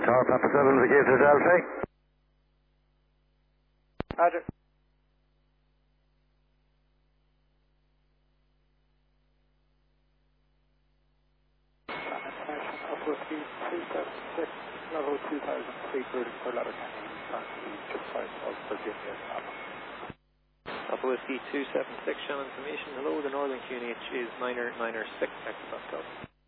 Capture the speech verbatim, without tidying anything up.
Tower Papa seven, Vicator Delta. Roger. Upper speed two seven six, level two thousand feet, routing for Letterkenny, currently just south of Virginia. Alpha Whiskey two seven six, Shannon Formation. Hello, the northern Q N H is niner niner six, X Pascal.